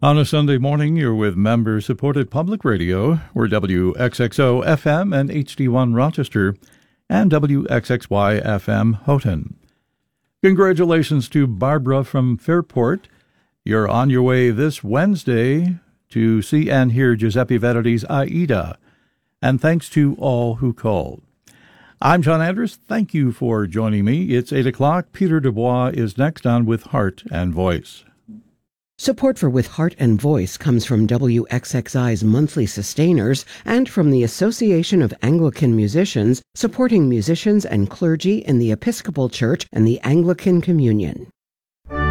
On a Sunday morning, you're with member-supported public radio. We're WXXO FM and HD1 Rochester and WXXY FM Houghton. Congratulations to Barbara from Fairport. You're on your way this Wednesday to see and hear Giuseppe Verdi's Aida. And thanks to all who called. I'm John Andrus. Thank you for joining me. It's 8 o'clock. Peter Dubois is next on With Heart and Voice. Support for With Heart and Voice comes from WXXI's monthly sustainers and from the Association of Anglican Musicians, supporting musicians and clergy in the Episcopal Church and the Anglican Communion.